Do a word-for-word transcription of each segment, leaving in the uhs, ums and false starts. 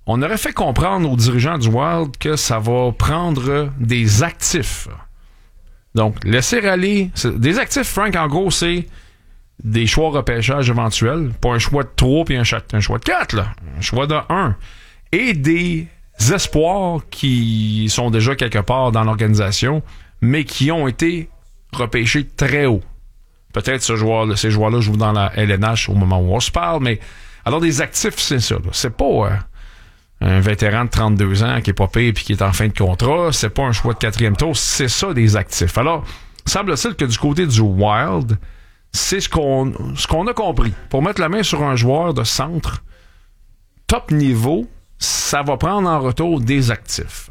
on aurait fait comprendre aux dirigeants du Wild que ça va prendre des actifs. Donc, laisser aller... Des actifs, Frank, en gros, c'est des choix repêchage éventuels. Pas un choix de trois puis un, un choix de quatre, là. Un choix de un. Et des espoirs qui sont déjà quelque part dans l'organisation, mais qui ont été repêchés très haut. Peut-être ce joueur, ces joueurs-là jouent dans la L N H au moment où on se parle, mais alors des actifs, c'est ça. Là. C'est pas euh, un vétéran de trente-deux ans qui est pas payé et qui est en fin de contrat. C'est pas un choix de quatrième tour. C'est ça, des actifs. Alors, semble-t-il que du côté du Wild, c'est ce qu'on, ce qu'on a compris. Pour mettre la main sur un joueur de centre top niveau, ça va prendre en retour des actifs.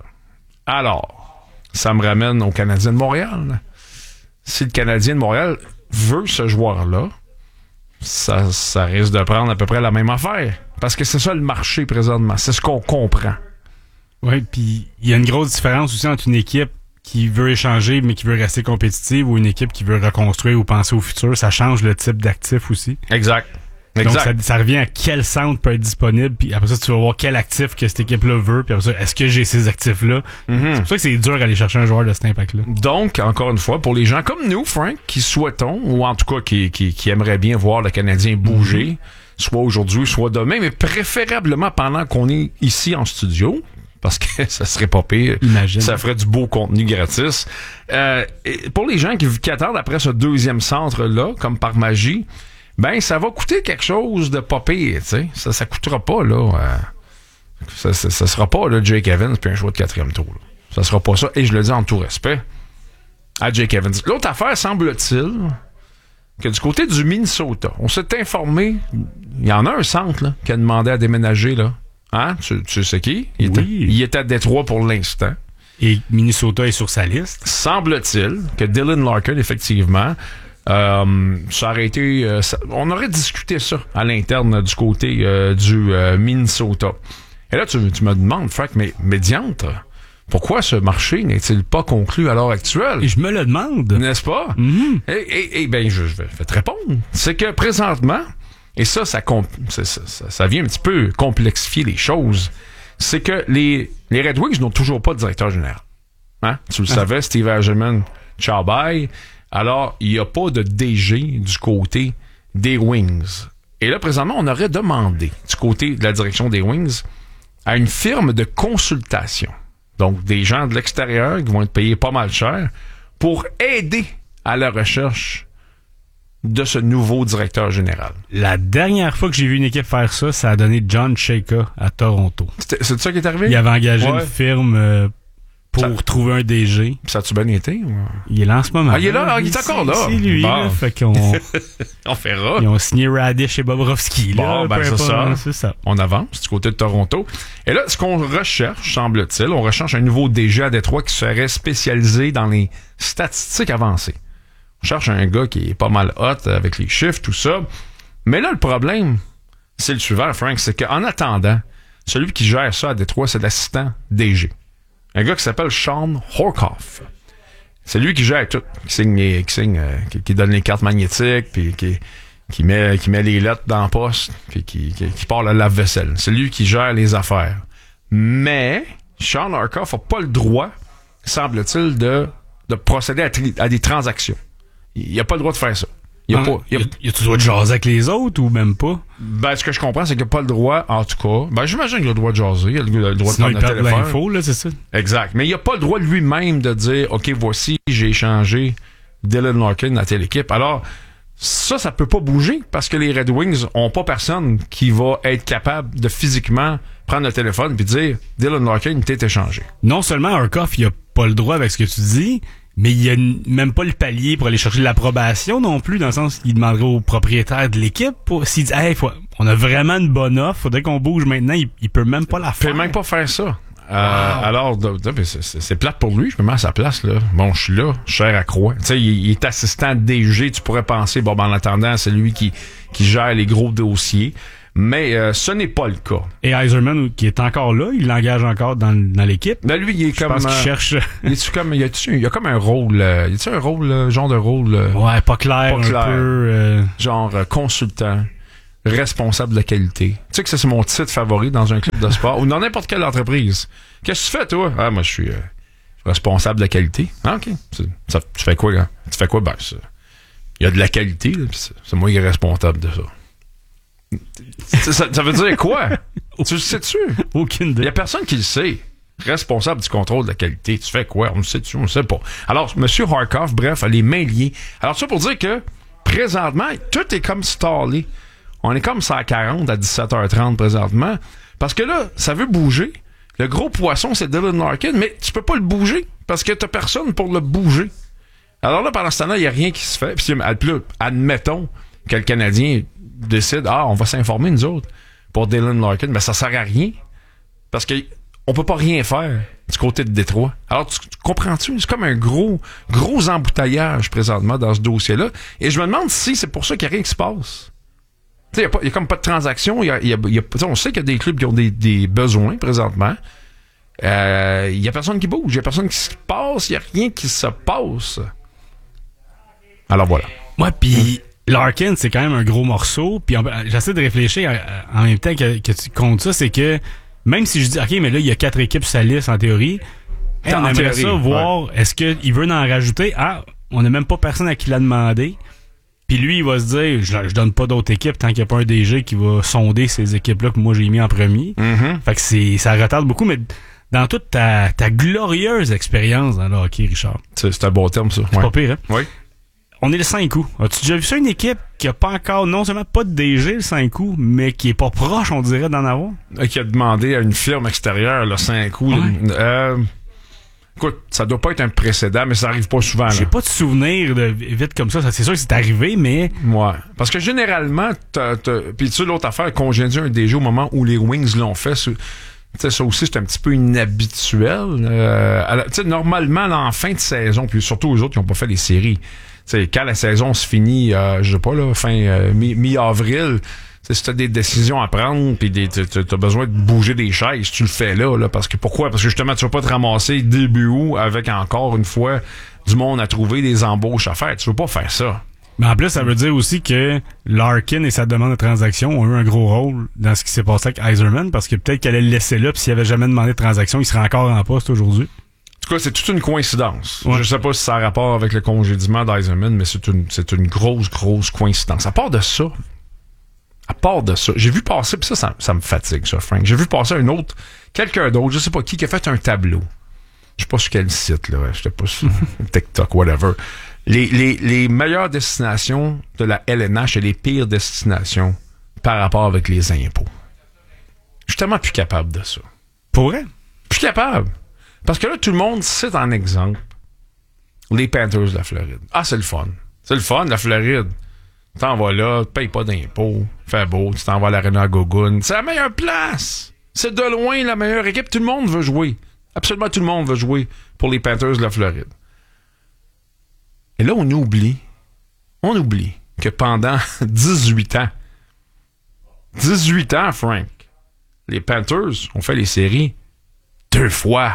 Alors, ça me ramène au Canadien de Montréal. Si le Canadien de Montréal veut ce joueur-là, ça, ça risque de prendre à peu près la même affaire. Parce que c'est ça le marché présentement. C'est ce qu'on comprend. Oui, puis il y a une grosse différence aussi entre une équipe qui veut échanger mais qui veut rester compétitive ou une équipe qui veut reconstruire ou penser au futur. Ça change le type d'actif aussi. Exact. Donc, exact. ça, ça revient à quel centre peut être disponible, puis après ça, tu vas voir quel actif que cette équipe-là veut, puis après ça, est-ce que j'ai ces actifs-là? Mm-hmm. C'est pour ça que c'est dur d'aller chercher un joueur de cet impact-là. Donc, encore une fois, pour les gens comme nous, Frank, qui souhaitons, ou en tout cas qui, qui, qui aimeraient bien voir le Canadien bouger, mm-hmm. soit aujourd'hui, soit demain, mais préférablement pendant qu'on est ici en studio, parce que ça serait pas pire. Imagine. Ça ferait du beau contenu gratis. Euh, et pour les gens qui, qui attendent après ce deuxième centre-là, comme par magie, ben, ça va coûter quelque chose de pas pire, tu sais. Ça, ça coûtera pas, là. Euh, ça, ça, ça sera pas, là, Jake Evans puis un choix de quatrième tour, là. Ça sera pas ça. Et je le dis en tout respect à Jake Evans. L'autre affaire, semble-t-il, que du côté du Minnesota, on s'est informé, il y en a un centre, là, qui a demandé à déménager, là. Hein? Tu, tu sais qui? Il, oui. était, il était à Détroit pour l'instant. Et Minnesota est sur sa liste. Semble-t-il que Dylan Larkin, effectivement, Euh, ça aurait été euh, ça, on aurait discuté ça à l'interne du côté euh, du euh, Minnesota. Et là, tu, tu me demandes, Frank, mais médiantre, pourquoi ce marché n'est-il pas conclu à l'heure actuelle? Et je me le demande. N'est-ce pas? Mm-hmm. Et, et, et ben, je, je, vais, je vais te répondre. C'est que présentement, et ça, ça, ça, ça, ça vient un petit peu complexifier les choses, c'est que les, les Red Wings n'ont toujours pas de directeur général. Hein? Tu le ah. savais, Steve Yzerman, ciao bye. Alors, il n'y a pas de D G du côté des Wings. Et là, présentement, on aurait demandé, du côté de la direction des Wings, à une firme de consultation. Donc, des gens de l'extérieur qui vont être payés pas mal cher pour aider à la recherche de ce nouveau directeur général. La dernière fois que j'ai vu une équipe faire ça, ça a donné John Chayka à Toronto. C'était, c'est ça qui est arrivé? Il avait engagé ouais. une firme... Euh, pour ça, trouver un D G. Ça a-tu bien été? Ou... Il est là en ce moment. Ah, il est là, il est encore là. C'est lui, bon. Là, fait qu'on... on fera. Ils ont signé Radish et Bobrovski. Bon, là, ben c'est ça. c'est ça. On avance du côté de Toronto. Et là, ce qu'on recherche, semble-t-il, on recherche un nouveau D G à Détroit qui serait spécialisé dans les statistiques avancées. On cherche un gars qui est pas mal hot avec les chiffres, tout ça. Mais là, le problème, c'est le suivant, Frank, c'est qu'en attendant, celui qui gère ça à Détroit, c'est l'assistant D G. Un gars qui s'appelle Sean Horkoff. C'est lui qui gère tout, qui signe, les, qui, signe euh, qui, qui donne les cartes magnétiques, puis qui, qui, met, qui met les lettres dans le poste, puis qui, qui, qui part le lave-vaisselle. C'est lui qui gère les affaires. Mais Sean Horkoff n'a pas le droit, semble-t-il, de, de procéder à, tri, à des transactions. Il n'a pas le droit de faire ça. Il a, a, pas, il a, il a, il a tu dois te jaser avec les autres ou même pas? Ben, ce que je comprends, c'est qu'il n'a pas le droit, en tout cas. Ben, j'imagine qu'il a le droit de jaser. Il a le droit sinon de prendre le téléphone. L'info, là, c'est ça. Exact. Mais il n'a pas le droit lui-même de dire, OK, voici, j'ai échangé Dylan Larkin à telle équipe. Alors, ça, ça peut pas bouger parce que les Red Wings ont pas personne qui va être capable de physiquement prendre le téléphone et dire, Dylan Larkin t'est échangé. Non seulement Horkoff, il a pas le droit avec ce que tu dis, mais il y a même pas le palier pour aller chercher l'approbation non plus, dans le sens qu'il demanderait au propriétaire de l'équipe pour s'il dit hey, faut, on a vraiment une bonne offre, faudrait qu'on bouge maintenant, il, il peut même pas la faire. Il peut même pas faire ça. Euh, wow. Alors, de, de, c'est, c'est, c'est plate pour lui, je me mets à sa place, là. Bon, je suis là, cher à croix. Tu sais, il, il est assistant D G, tu pourrais penser, bon, ben, en attendant, c'est lui qui, qui gère les gros dossiers. Mais euh, ce n'est pas le cas. Et Yzerman, qui est encore là, il l'engage encore dans, dans l'équipe. Ben lui, il est je comme... pense qu'il euh, cherche... il est comme, il, a-tu, il a comme un rôle... Euh, il a-tu un rôle, euh, genre de rôle... Euh, ouais, pas clair, pas un clair, peu... Euh... genre euh, consultant. responsable de la qualité. Tu sais que ça, c'est mon titre favori dans un club de sport ou dans n'importe quelle entreprise. Qu'est-ce que tu fais, toi? Ah, moi, je suis euh, responsable de la qualité. Ah, OK. Ça, tu fais quoi, gars? Tu fais quoi? Ben, il y a de la qualité, là, c'est, c'est moi qui est responsable de ça. ça, ça veut dire quoi? Tu le sais-tu? Aucune idée. Il y a personne qui le sait. Responsable du contrôle de la qualité. Tu fais quoi? On le sait-tu? On le sait pas. Alors, M. Harkov, bref, a les mains liées. Alors, ça pour dire que, présentement, tout est comme stallé. On est comme ça à quarante à dix-sept heures trente présentement. Parce que là, ça veut bouger. Le gros poisson, c'est Dylan Larkin, mais tu peux pas le bouger parce que t'as personne pour le bouger. Alors là, pendant ce temps-là, il n'y a rien qui se fait. Puis, admettons que le Canadien décide, ah, on va s'informer, nous autres, pour Dylan Larkin. Mais ça sert à rien. Parce que on peut pas rien faire du côté de Détroit. Alors, tu, tu comprends-tu? C'est comme un gros, gros embouteillage présentement dans ce dossier-là. Et je me demande si c'est pour ça qu'il n'y a rien qui se passe. Il n'y a, a comme pas de transaction. Y a, y a, y a, on sait qu'il y a des clubs qui ont des, des besoins présentement. Il euh, n'y a personne qui bouge. Il n'y a personne qui se passe. Il n'y a rien qui se passe. Alors voilà. Ouais, puis Larkin, c'est quand même un gros morceau. Puis j'essaie de réfléchir à, en même temps que, que tu comptes ça. C'est que même si je dis, OK, mais là, il y a quatre équipes sur sa liste en théorie. Hey, on en aimerait théorie, ça voir, ouais. Est-ce qu'il veut en rajouter? Ah, on n'a même pas personne à qui l'a demandé. Puis lui, il va se dire, je, je donne pas d'autres équipes tant qu'il n'y a pas un D G qui va sonder ces équipes-là que moi j'ai mis en premier. Mm-hmm. Fait que c'est, ça retarde beaucoup, mais dans toute ta, ta glorieuse expérience dans le hockey, Richard. C'est, c'est un bon terme, ça. C'est ouais. pas pire, hein? Oui. On est le cinq août. As-tu déjà vu ça, une équipe qui a pas encore, non seulement pas de D G le cinq août, mais qui est pas proche, on dirait, d'en avoir? Qui a demandé à une firme extérieure le cinq août. Ouais. Euh, écoute, ça doit pas être un précédent, mais ça arrive pas souvent. Là. J'ai pas de souvenir de vite comme ça. C'est sûr que c'est arrivé, mais... Ouais. Parce que généralement, t'as, t'as... puis tu sais, l'autre affaire, congédier un D G au moment où les Wings l'ont fait, c'est... T'sais, ça aussi, c'est un petit peu inhabituel. Euh, tu sais, normalement, là, en fin de saison, puis surtout aux autres qui n'ont pas fait les séries, t'sais, quand la saison se finit, euh, je sais pas, là, fin euh, mi- mi-avril, si t'as des décisions à prendre, puis des, t'as besoin de bouger des chaises, tu le fais là, là, parce que pourquoi? Parce que justement, tu vas pas te ramasser début août avec encore une fois du monde à trouver, des embauches à faire. Tu veux pas faire ça. Mais en plus, ça veut dire aussi que Larkin et sa demande de transaction ont eu un gros rôle dans ce qui s'est passé avec Yzerman, parce que peut-être qu'elle allait le laisser là, puis s'il avait jamais demandé de transaction, il serait encore en poste aujourd'hui. En tout cas, c'est toute une coïncidence. Ouais. Je sais pas si ça a rapport avec le congédiement d'Yzerman, mais c'est une, c'est une grosse, grosse coïncidence. À part de ça, à part de ça, j'ai vu passer, puis ça, ça, ça me fatigue, ça, Frank. J'ai vu passer un autre, quelqu'un d'autre, je sais pas qui, qui a fait un tableau. Je sais pas sur quel site, là. Je sais pas sur TikTok, whatever. Les, les, les meilleures destinations de la L N H et les pires destinations par rapport avec les impôts. Je suis tellement plus capable de ça. Pour vrai? Plus capable. Parce que là, tout le monde cite en exemple les Panthers de la Floride. Ah, c'est le fun. C'est le fun, la Floride. Tu t'en vas là, tu payes pas d'impôts, fait beau, tu t'en vas à l'Arena Gogun. C'est la meilleure place. C'est de loin la meilleure équipe. Tout le monde veut jouer. Absolument tout le monde veut jouer pour les Panthers de la Floride. Et là, on oublie, on oublie que pendant dix-huit ans, dix-huit ans, Frank, les Panthers ont fait les séries deux fois.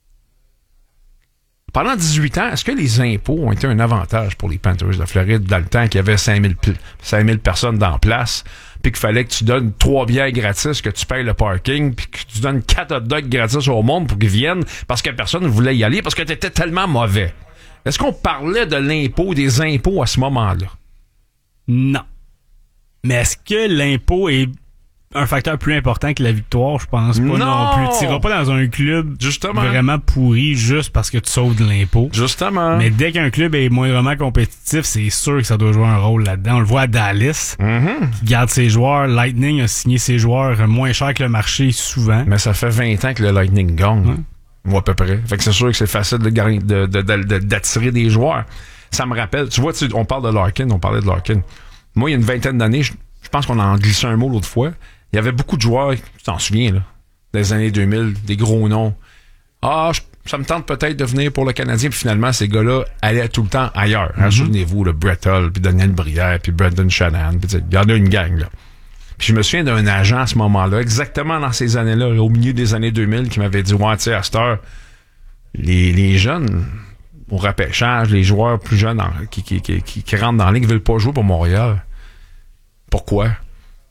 Pendant dix-huit ans, est-ce que les impôts ont été un avantage pour les Panthers de la Floride dans le temps qu'il y avait cinq mille personnes dans la place, puis qu'il fallait que tu donnes trois bières gratis, que tu payes le parking, puis que tu donnes quatre hot dogs gratis au monde pour qu'ils viennent parce que personne ne voulait y aller parce que tu étais tellement mauvais? Est-ce qu'on parlait de l'impôt, des impôts à ce moment-là? Non. Mais est-ce que l'impôt est un facteur plus important que la victoire? Je pense pas non, non plus. Tu iras pas dans un club Justement. vraiment pourri juste parce que tu sauves de l'impôt. Justement. Mais dès qu'un club est moindrement compétitif, c'est sûr que ça doit jouer un rôle là-dedans. On le voit à Dallas, mm-hmm. qui garde ses joueurs. Lightning a signé ses joueurs moins cher que le marché souvent. Mais ça fait vingt ans que le Lightning gagne. Ouais. Ou à peu près. Fait que c'est sûr que c'est facile de, de, de, de, de, d'attirer des joueurs. Ça me rappelle, tu vois, tu, on parle de Larkin, on parlait de Larkin. Moi, il y a une vingtaine d'années, je, je pense qu'on en glissé un mot l'autre fois. Il y avait beaucoup de joueurs, tu t'en souviens, là, des années deux mille, des gros noms. Ah, je, ça me tente peut-être de venir pour le Canadien, puis finalement, ces gars-là allaient tout le temps ailleurs. Hein, mm-hmm. Souvenez-vous, le Brett Hull, puis Daniel Brière, puis Brendan Shanahan, puis il y en a une gang, là. Puis je me souviens d'un agent à ce moment-là, exactement dans ces années-là, au milieu des années deux mille, qui m'avait dit, ouais, tu sais, à cette heure, les, les jeunes, au repêchage, les joueurs plus jeunes en, qui, qui, qui, qui, qui rentrent dans la ligue, ne veulent pas jouer pour Montréal. Pourquoi?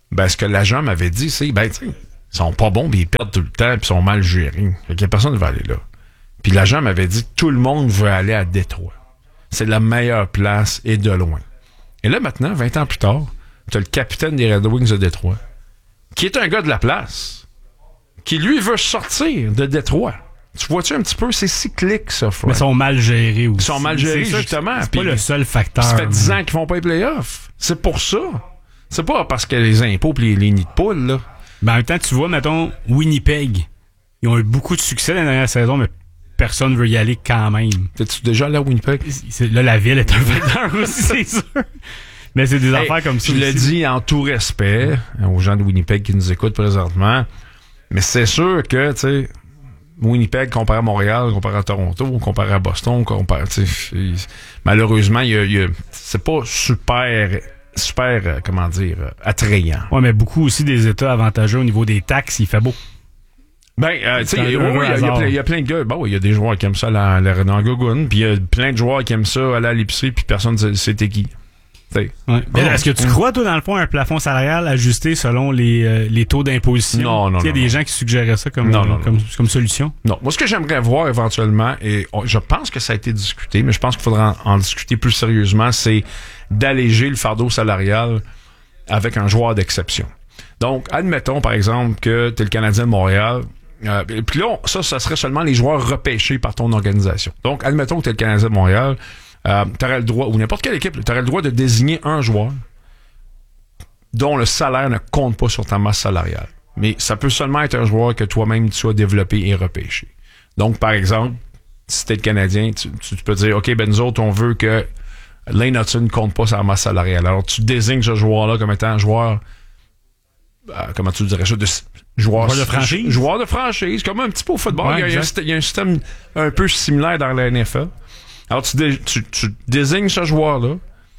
Ben, ce que l'agent m'avait dit, c'est, ben, tu sais, ils sont pas bons, puis ils perdent tout le temps, puis ils sont mal gérés. Fait qu'il y a personne qui va aller là. Puis l'agent m'avait dit, tout le monde veut aller à Détroit. C'est la meilleure place, et de loin. Et là, maintenant, vingt ans plus tard, t'as le capitaine des Red Wings de Détroit, qui est un gars de la place, qui, lui, veut sortir de Détroit. Tu vois-tu un petit peu? C'est cyclique, ça, Fred. Mais ils sont mal gérés aussi. Ils sont mal gérés, c'est justement. C'est pas le seul facteur. Ça fait dix ans qu'ils font pas les playoffs. C'est pour ça. C'est pas parce que les impôts pis les, les nids de poules, là. Ben, en même temps, tu vois, mettons, Winnipeg, ils ont eu beaucoup de succès la dernière saison, mais personne veut y aller quand même. T'es-tu déjà allé à Winnipeg? C'est, là, la ville est un facteur aussi, c'est sûr. Mais c'est des hey, affaires comme ça. Je le dis en tout respect aux gens de Winnipeg qui nous écoutent présentement, mais c'est sûr que, tu sais, Winnipeg comparé à Montréal, comparé à Toronto, comparé à Boston, comparé, tu sais, malheureusement, il y a, y a, c'est pas super, super, euh, comment dire, euh, attrayant. Ouais, mais beaucoup aussi des États avantageux au niveau des taxes, il fait beau. Ben, euh, tu sais, il y, y a plein de gars. Bon, il y a des joueurs qui aiment ça à la Renan Gogun, puis il y a plein de joueurs qui aiment ça aller à l'épicerie, puis personne ne sait c'était qui. Ouais. Mais oh, est-ce que tu oh. crois, toi, dans le fond, un plafond salarial ajusté selon les, euh, les taux d'imposition? Non, non, non. Il y a des non. gens qui suggéraient ça comme, non, euh, non, comme, non. comme solution? Non. Moi, ce que j'aimerais voir éventuellement, et je pense que ça a été discuté, mais je pense qu'il faudra en, en discuter plus sérieusement, c'est d'alléger le fardeau salarial avec un joueur d'exception. Donc, admettons, par exemple, que tu es le Canadien de Montréal. Euh, puis là, on, ça, ça serait seulement les joueurs repêchés par ton organisation. Donc, admettons que tu es le Canadien de Montréal. Euh, t'aurais le droit, ou n'importe quelle équipe, t'aurais le droit de désigner un joueur dont le salaire ne compte pas sur ta masse salariale. Mais ça peut seulement être un joueur que toi-même tu as développé et repêché. Donc, par exemple, si t'es le Canadien, tu, tu, tu peux dire, OK, ben nous autres, on veut que Lane Hutton ne compte pas sur la masse salariale. Alors, tu désignes ce joueur-là comme étant un joueur, euh, comment tu dirais ça, de joueur, joueur de franchise. Joueur de franchise, comme un petit peu au football. Ouais, il, y a, il y a un système un peu similaire dans la N F L. Alors, tu, dé, tu, tu désignes ce joueur-là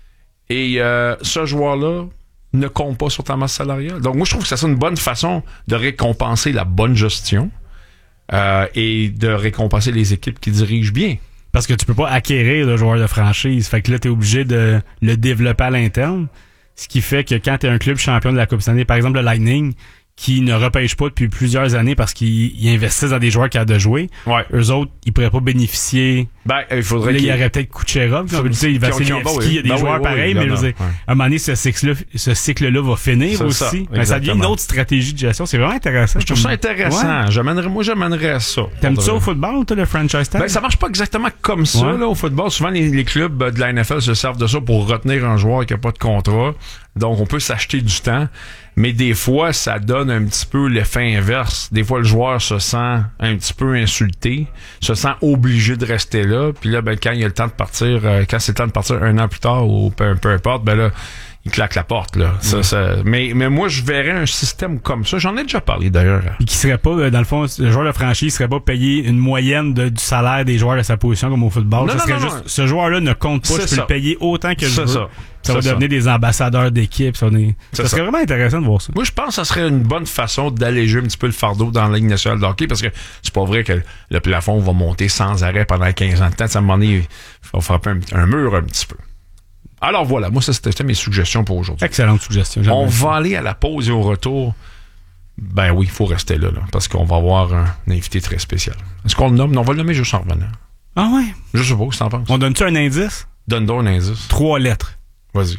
et euh, ce joueur-là ne compte pas sur ta masse salariale. Donc, moi, je trouve que ça c'est une bonne façon de récompenser la bonne gestion euh, et de récompenser les équipes qui dirigent bien. Parce que tu peux pas acquérir le joueur de franchise. Fait que là, t'es obligé de le développer à l'interne. Ce qui fait que quand t'es un club champion de la Coupe Stanley, par exemple le Lightning, qui ne repêche pas depuis plusieurs années parce qu'ils investissent dans des joueurs qui ont de jouer. Ouais. Eux autres, ils pourraient pas bénéficier. Ben, il faudrait là, qu'il il y aurait peut-être Kucherov, tu sais, Vasilevski, il y a des ben joueurs oui, pareils, oui, mais je veux dire, à un moment donné, ce cycle-là, ce cycle-là va finir c'est aussi. Ça, ça devient une autre stratégie de gestion. C'est vraiment intéressant. Je trouve ça intéressant. Ouais. J'amènerais, moi, j'amènerais ça. T'aimes-tu ça au football, toi, le franchise tag? Ben, ça marche pas exactement comme ça, ouais. là, au football. Souvent, les, les clubs de la N F L se servent de ça pour retenir un joueur qui a pas de contrat. Donc, on peut s'acheter du temps. Mais des fois, ça donne un petit peu l'effet inverse. Des fois, le joueur se sent un petit peu insulté, se sent obligé de rester là. Puis là, ben, quand il y a le temps de partir, euh, quand c'est le temps de partir un an plus tard ou peu, peu importe, ben là, il claque la porte, là. Ça, mmh. ça, mais, mais moi, je verrais un système comme ça. J'en ai déjà parlé, d'ailleurs. Puis qui serait pas, dans le fond, le joueur de franchise serait pas payé une moyenne de, du salaire des joueurs de sa position comme au football. Non, ça non, serait non, juste, non. Ce joueur-là ne compte pas, c'est je peux ça. le payer autant que je veux. Ça. Ça va ça. devenir des ambassadeurs d'équipe. Ça, est... ça serait ça. vraiment intéressant de voir ça. Moi, je pense que ça serait une bonne façon d'alléger un petit peu le fardeau dans la Ligue nationale de hockey parce que c'est pas vrai que le plafond va monter sans arrêt pendant quinze ans de temps. Ça, à un moment donné, il va frapper un, un mur un petit peu. Alors voilà, moi, ça, c'était mes suggestions pour aujourd'hui. Excellente suggestion. On va aller à la pause et au retour. Ben oui, il faut rester là, là parce qu'on va avoir un, un invité très spécial. Est-ce qu'on le nomme? Non, on va le nommer juste en revenant. Ah ouais? Je sais pas, qu'est-ce que t'en penses? On donne-tu un indice? Donne-donc un indice. Trois lettres. Vas-y.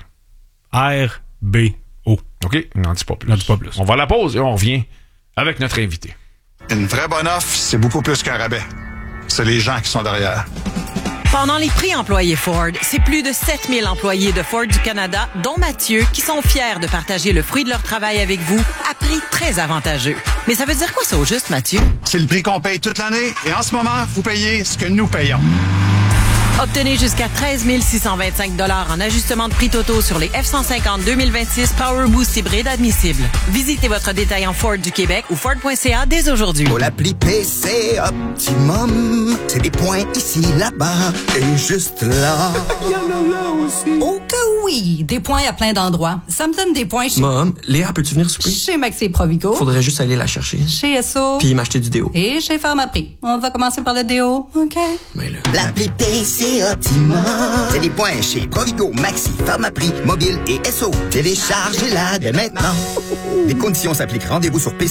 R B O. OK, n'en dis pas plus. N'en dis pas plus. On va à la pause et on revient avec notre invité. Une vraie bonne offre, c'est beaucoup plus qu'un rabais. C'est les gens qui sont derrière. Pendant les prix employés Ford, c'est plus de sept mille employés de Ford du Canada, dont Mathieu, qui sont fiers de partager le fruit de leur travail avec vous à prix très avantageux. Mais ça veut dire quoi ça au juste, Mathieu? C'est le prix qu'on paye toute l'année et en ce moment, vous payez ce que nous payons. Obtenez jusqu'à treize mille six cent vingt-cinq dollars en ajustement de prix totaux sur les F cent cinquante deux mille vingt-six Power Boost hybride admissibles. Visitez votre détaillant Ford du Québec ou Ford point C A dès aujourd'hui. Pour l'appli P C Optimum, c'est des points ici, là-bas et juste là. Au cas où Oui, des points à plein d'endroits. Ça me donne des points chez... Mom, Léa, peux-tu venir souper? Chez Maxi Provigo. Faudrait juste aller la chercher. Chez S O. Puis m'acheter du déo. Et chez Pharmaprix. On va commencer par le déo, OK? Mais là... L'appli P C Optimum. C'est des points chez Provigo, Maxi, Pharmaprix, Mobile et S O. Téléchargez-la dès maintenant. Les conditions s'appliquent. Rendez-vous sur P C